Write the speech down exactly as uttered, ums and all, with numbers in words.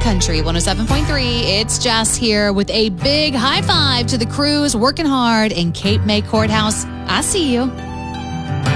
Country one oh seven point three. It's Jess here with a big high five to the crews working hard in Cape May Courthouse. I see you.